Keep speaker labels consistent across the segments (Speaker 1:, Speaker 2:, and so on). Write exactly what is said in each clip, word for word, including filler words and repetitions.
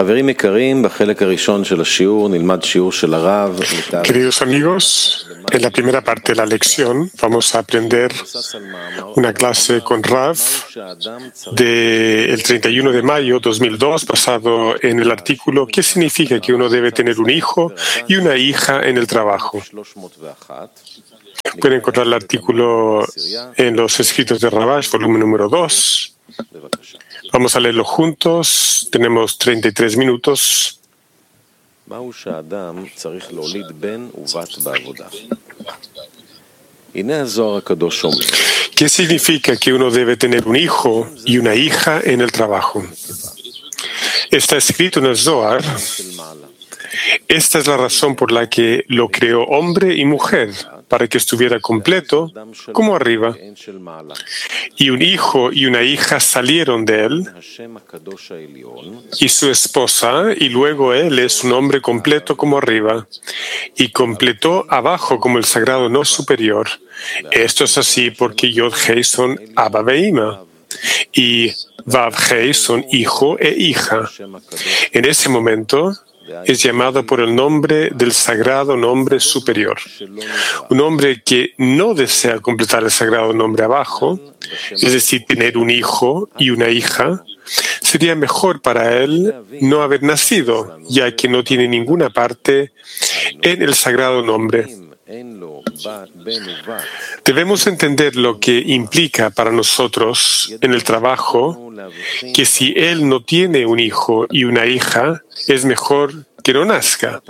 Speaker 1: Queridos amigos, en la primera parte de la lección vamos a aprender una clase con Rav del treinta y uno de mayo de dos mil dos, basado en el artículo ¿Qué significa que uno debe tener un hijo y una hija en el trabajo? Pueden encontrar el artículo en los escritos de Ravash, volumen número dos. Vamos a leerlo juntos. Tenemos treinta y tres minutos. ¿Qué significa que uno debe tener un hijo y una hija en el trabajo? Está escrito en el Zohar. Esta es la razón por la que lo creó hombre y mujer, para que estuviera completo como arriba. Y un hijo y una hija salieron de él, y su esposa, y luego él es un hombre completo como arriba, y completó abajo como el sagrado no superior. Esto es así porque Yod Hei son Abba ve Ima, y Vav Hei son hijo e hija. En ese momento es llamado por el nombre del sagrado nombre superior. Un hombre que no desea completar el sagrado nombre abajo, es decir, tener un hijo y una hija, sería mejor para él no haber nacido, ya que no tiene ninguna parte en el sagrado nombre. Debemos entender lo que implica para nosotros en el trabajo que si él no tiene un hijo y una hija, es mejor que no nazca.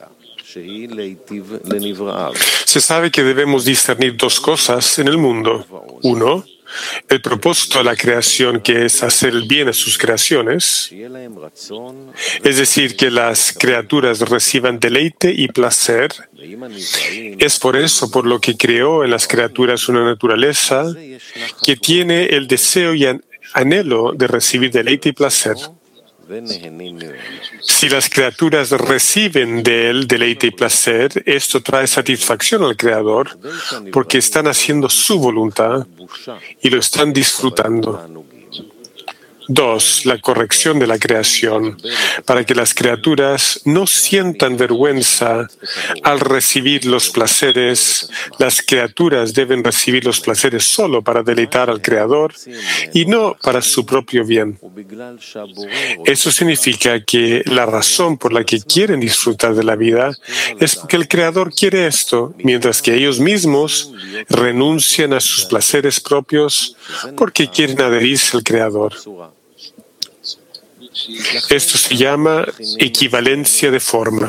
Speaker 1: Se sabe que debemos discernir dos cosas en el mundo. Uno, el propósito de la creación, que es hacer el bien a sus creaciones, es decir, que las criaturas reciban deleite y placer. Es por eso por lo que creó en las criaturas una naturaleza que tiene el deseo y anhelo de recibir deleite y placer. Si las criaturas reciben de él deleite y placer, esto trae satisfacción al Creador porque están haciendo su voluntad y lo están disfrutando. Dos, la corrección de la creación, para que las criaturas no sientan vergüenza al recibir los placeres. Las criaturas deben recibir los placeres solo para deleitar al Creador y no para su propio bien. Eso significa que la razón por la que quieren disfrutar de la vida es porque el Creador quiere esto, mientras que ellos mismos renuncian a sus placeres propios porque quieren adherirse al Creador. Esto se llama equivalencia de forma.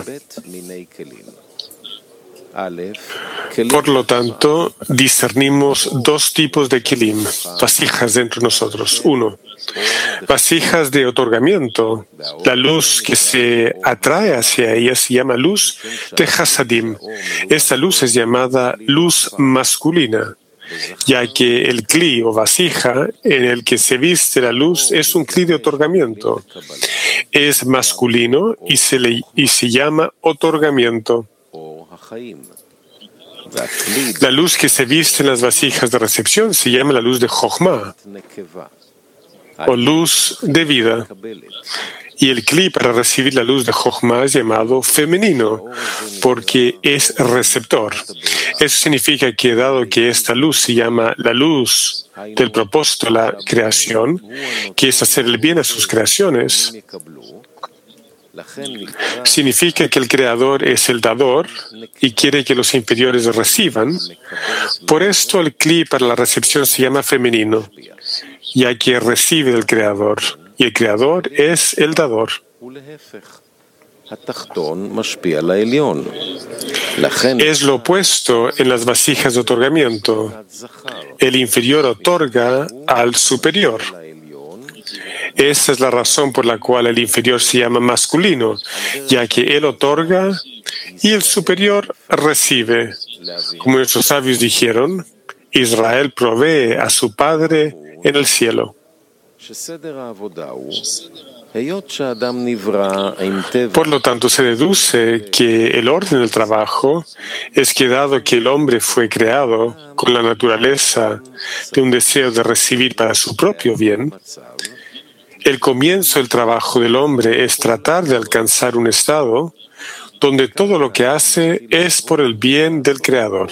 Speaker 1: Por lo tanto, discernimos dos tipos de kelim, vasijas dentro de nosotros. Uno, vasijas de otorgamiento. La luz que se atrae hacia ella se llama luz de Hasadim. Esta luz es llamada luz masculina, ya que el kli o vasija en el que se viste la luz es un kli de otorgamiento. Es masculino y se, le, y se llama otorgamiento. La luz que se viste en las vasijas de recepción se llama la luz de Jochma o luz de vida. Y el kli para recibir la luz de Jochma es llamado femenino, porque es receptor. Eso significa que, dado que esta luz se llama la luz del propósito de la creación, que es hacer el bien a sus creaciones, significa que el Creador es el dador y quiere que los inferiores reciban. Por esto el kli para la recepción se llama femenino, ya que recibe del Creador. Y el Creador es el dador. Es lo opuesto en las vasijas de otorgamiento. El inferior otorga al superior. Esa es la razón por la cual el inferior se llama masculino, ya que él otorga y el superior recibe. Como nuestros sabios dijeron, Israel provee a su Padre en el cielo. Por lo tanto, se deduce que el orden del trabajo es que, dado que el hombre fue creado con la naturaleza de un deseo de recibir para su propio bien, el comienzo del trabajo del hombre es tratar de alcanzar un estado donde todo lo que hace es por el bien del Creador.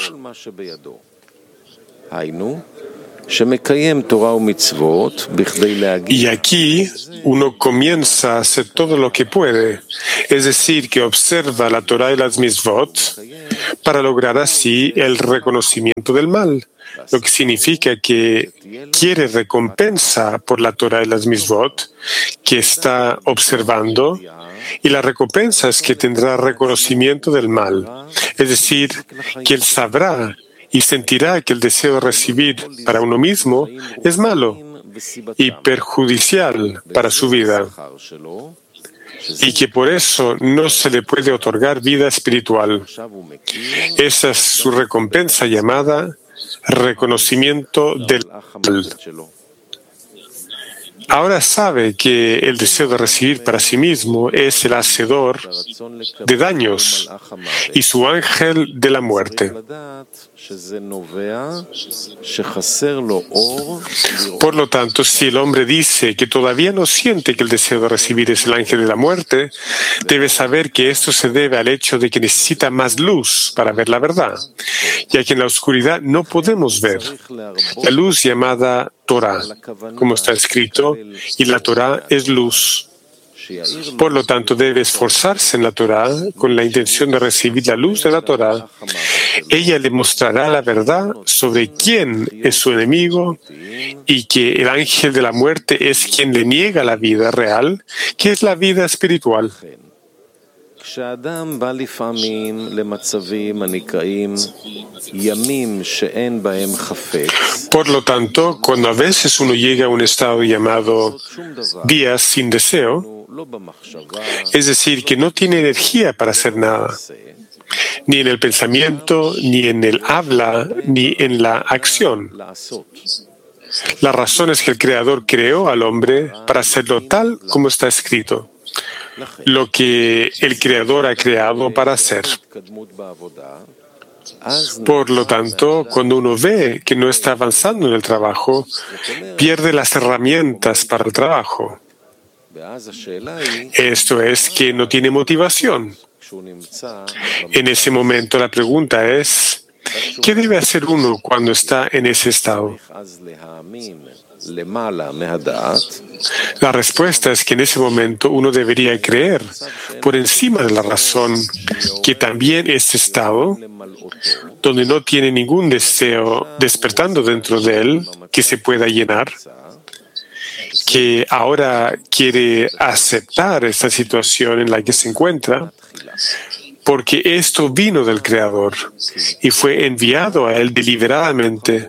Speaker 1: Y aquí uno comienza a hacer todo lo que puede, es decir, que observa la Torah y las mitzvot para lograr así el reconocimiento del mal, lo que significa que quiere recompensa por la Torah y las mitzvot que está observando, y la recompensa es que tendrá reconocimiento del mal, es decir, que él sabrá y sentirá que el deseo de recibir para uno mismo es malo y perjudicial para su vida, y que por eso no se le puede otorgar vida espiritual. Esa es su recompensa llamada reconocimiento del mal. Ahora sabe que el deseo de recibir para sí mismo es el hacedor de daños y su ángel de la muerte. Por lo tanto, si el hombre dice que todavía no siente que el deseo de recibir es el ángel de la muerte, debe saber que esto se debe al hecho de que necesita más luz para ver la verdad, ya que en la oscuridad no podemos ver la luz llamada Torah, como está escrito, y la Torah es luz. Por lo tanto, debe esforzarse en la Torah con la intención de recibir la luz de la Torah. Ella le mostrará la verdad sobre quién es su enemigo y que el ángel de la muerte es quien le niega la vida real, que es la vida espiritual. Por lo tanto, cuando a veces uno llega a un estado llamado días sin deseo, es decir, que no tiene energía para hacer nada, ni en el pensamiento, ni en el habla, ni en la acción. La razón es que el Creador creó al hombre para hacerlo tal como está escrito, lo que el Creador ha creado para hacer. Por lo tanto, cuando uno ve que no está avanzando en el trabajo, pierde las herramientas para el trabajo. Esto es que no tiene motivación. En ese momento la pregunta es, ¿qué debe hacer uno cuando está en ese estado? La respuesta es que en ese momento uno debería creer, por encima de la razón, que también ese estado, donde no tiene ningún deseo despertando dentro de él que se pueda llenar, que ahora quiere aceptar esta situación en la que se encuentra, porque esto vino del Creador y fue enviado a él deliberadamente.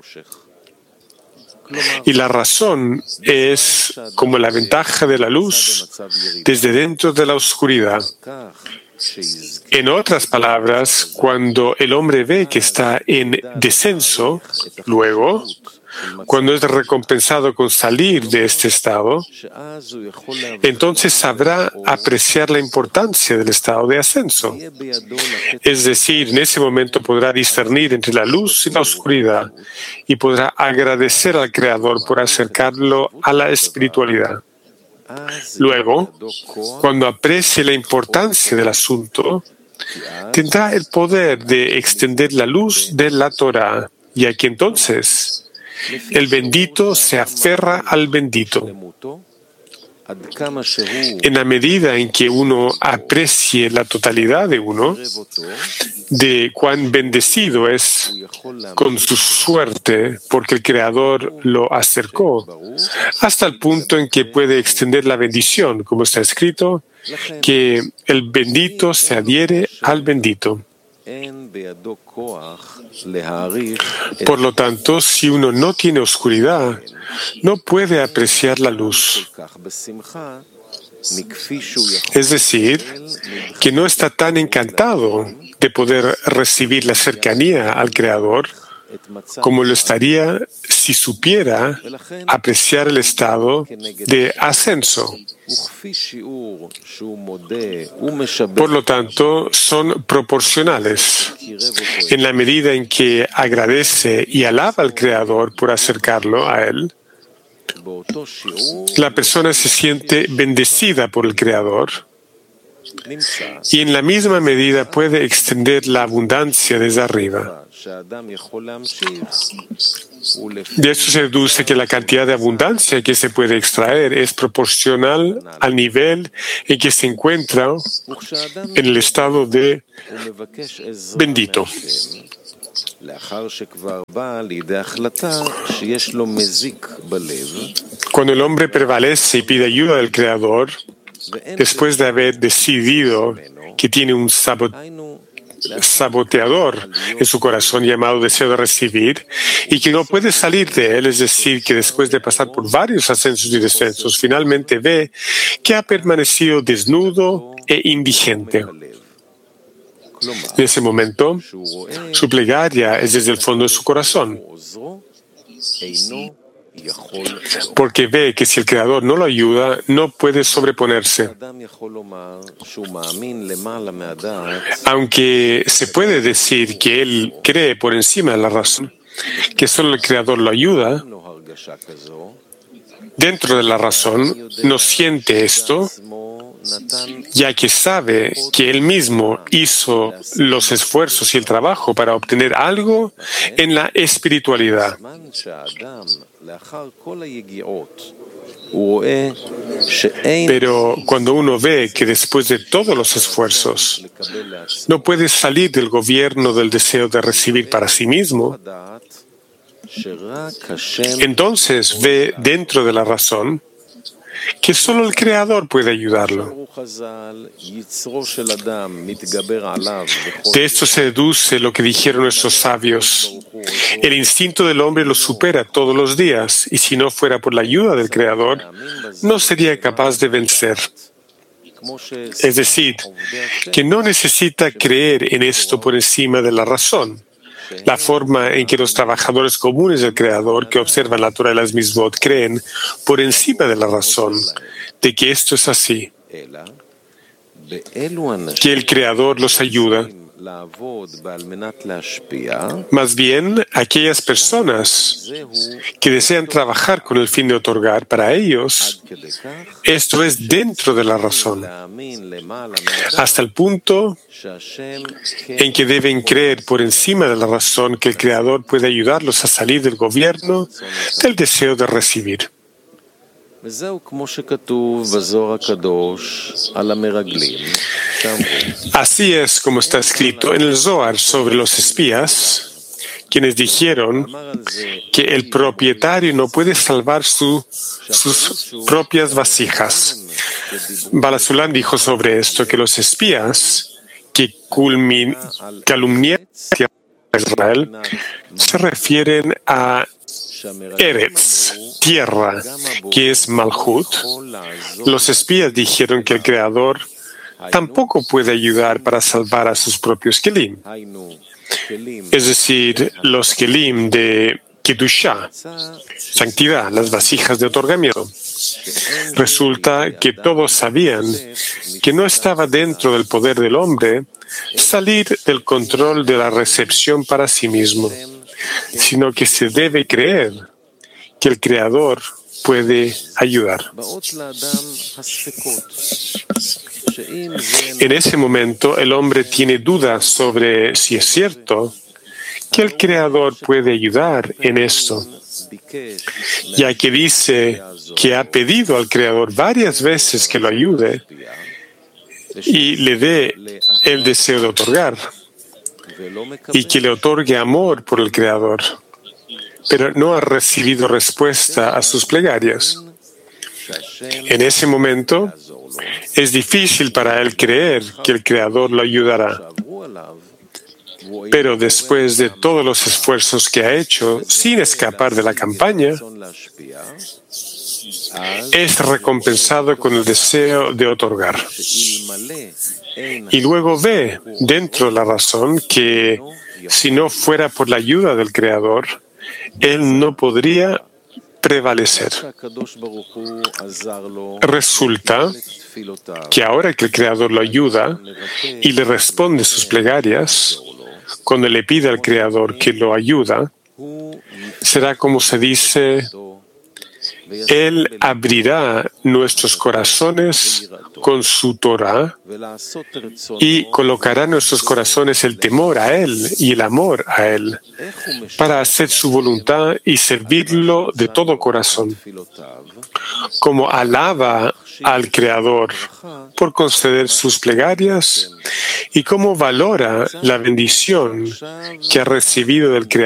Speaker 1: Y la razón es como la ventaja de la luz desde dentro de la oscuridad. En otras palabras, cuando el hombre ve que está en descenso, luego, cuando es recompensado con salir de este estado, entonces sabrá apreciar la importancia del estado de ascenso. Es decir, en ese momento podrá discernir entre la luz y la oscuridad y podrá agradecer al Creador por acercarlo a la espiritualidad. Luego, cuando aprecie la importancia del asunto, tendrá el poder de extender la luz de la Torah, ya que entonces el bendito se aferra al bendito. En la medida en que uno aprecie la totalidad de uno, de cuán bendecido es con su suerte porque el Creador lo acercó, hasta el punto en que puede extender la bendición, como está escrito, que el bendito se adhiere al bendito. Por lo tanto, si uno no tiene oscuridad, no puede apreciar la luz. Es decir, que no está tan encantado de poder recibir la cercanía al Creador como lo estaría si supiera apreciar el estado de ascenso. Por lo tanto, son proporcionales. En la medida en que agradece y alaba al Creador por acercarlo a Él, la persona se siente bendecida por el Creador y en la misma medida puede extender la abundancia desde arriba. De esto se deduce que la cantidad de abundancia que se puede extraer es proporcional al nivel en que se encuentra en el estado de bendito. Cuando el hombre prevalece y pide ayuda del Creador, después de haber decidido que tiene un sabotaje, saboteador en su corazón llamado deseo de recibir y que no puede salir de él, es decir, que después de pasar por varios ascensos y descensos, finalmente ve que ha permanecido desnudo e indigente. En ese momento, su plegaria es desde el fondo de su corazón, porque ve que si el Creador no lo ayuda, no puede sobreponerse. Aunque se puede decir que él cree por encima de la razón, que solo el Creador lo ayuda, dentro de la razón no siente esto, ya que sabe que él mismo hizo los esfuerzos y el trabajo para obtener algo en la espiritualidad. Pero cuando uno ve que después de todos los esfuerzos no puede salir del gobierno del deseo de recibir para sí mismo, entonces ve dentro de la razón que solo el Creador puede ayudarlo. De esto se deduce lo que dijeron nuestros sabios. El instinto del hombre lo supera todos los días, y si no fuera por la ayuda del Creador, no sería capaz de vencer. Es decir, que no necesita creer en esto por encima de la razón. La forma en que los trabajadores comunes del Creador que observan la Torah y las Misvot creen por encima de la razón de que esto es así, que el Creador los ayuda. Más bien, aquellas personas que desean trabajar con el fin de otorgar, para ellos, esto es dentro de la razón, hasta el punto en que deben creer por encima de la razón que el Creador puede ayudarlos a salir del gobierno del deseo de recibir. Así es como está escrito en el Zohar sobre los espías, quienes dijeron que el propietario no puede salvar su, sus propias vasijas. Bala Sulam dijo sobre esto que los espías que culmin, calumniaron a Israel se refieren a Eretz, tierra, que es Malhut. Los espías dijeron que el Creador tampoco puede ayudar para salvar a sus propios Kelim, es decir, los Kelim de Kedushá, santidad, las vasijas de otorgamiento. Resulta que todos sabían que no estaba dentro del poder del hombre salir del control de la recepción para sí mismo, sino que se debe creer que el Creador puede ayudar. En ese momento, el hombre tiene dudas sobre si es cierto que el Creador puede ayudar en esto, ya que dice que ha pedido al Creador varias veces que lo ayude y le dé el deseo de otorgar y que le otorgue amor por el Creador, pero no ha recibido respuesta a sus plegarias. En ese momento, es difícil para él creer que el Creador lo ayudará. Pero después de todos los esfuerzos que ha hecho, sin escapar de la campaña, es recompensado con el deseo de otorgar. Y luego ve dentro de la razón que si no fuera por la ayuda del Creador, él no podría prevalecer. Resulta que ahora que el Creador lo ayuda y le responde sus plegarias, cuando le pide al Creador que lo ayuda, será como se dice Él abrirá nuestros corazones con su Torah y colocará en nuestros corazones el temor a Él y el amor a Él para hacer su voluntad y servirlo de todo corazón. Como alaba al Creador por conceder sus plegarias y cómo valora la bendición que ha recibido del Creador